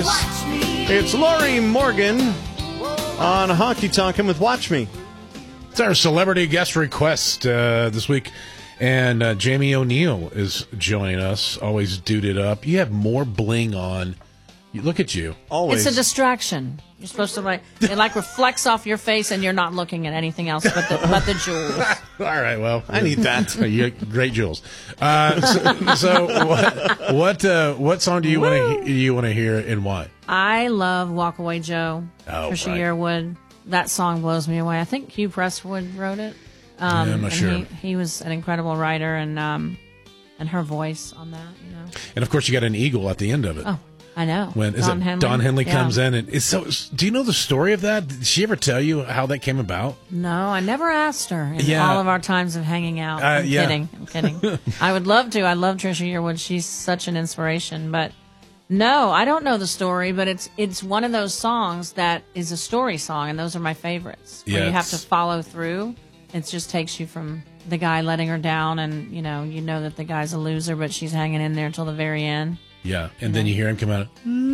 is. It's Lori Morgan on Honky Tonkin' with Watch Me. It's our celebrity guest request this week, and Jamie O'Neal is joining us. Always duded up. You have more bling on. Look at you. Always. It's a distraction. You're supposed to it reflects off your face, and you're not looking at anything else but the jewels. All right, well, I need that. You great jewels. So what song do you want to hear and why? I love "Walk Away Joe." Oh, Trisha right. Yearwood. That song blows me away. I think Hugh Prestwood wrote it. I'm not sure. He was an incredible writer, and her voice on that, And of course, you got an eagle at the end of it. Oh, I know. When Don Henley. Don Henley Yeah. comes in, and it's so. Do you know the story of that? Did she ever tell you how that came about? No, I never asked her in Yeah. all of our times of hanging out. I'm kidding. I would love to. I love Trisha Yearwood. She's such an inspiration. But no, I don't know the story, but it's one of those songs that is a story song, and those are my favorites. Where you have to follow through. It just takes you from the guy letting her down, and you know that the guy's a loser, but she's hanging in there until the very end. Yeah, and then you hear him come out.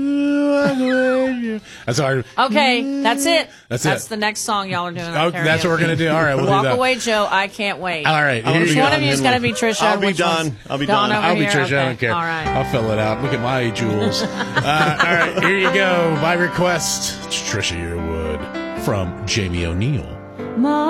That's hard. Okay, that's it. That's the next song y'all are doing. Oh, that's what we're gonna do. All right, we'll Walk do that. Away, Joe. I can't wait. All right, here Which you go. one of you is going to be Trisha? I'll be Which Don. one's- I'll be Don Don. over I'll be here? Trisha. Okay. I don't care. All right. I'll fill it out. Look at my jewels. All right, here you go. By request, it's Trisha Yearwood from Jamie O'Neal.